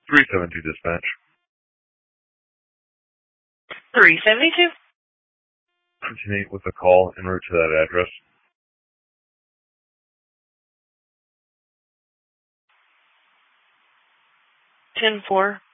372 dispatch. 372? Continue with a call en route to that address. 10-4.